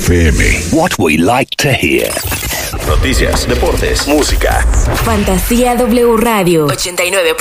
FM. What we like to hear. Noticias, deportes, música. Fantasía W Radio 89.9.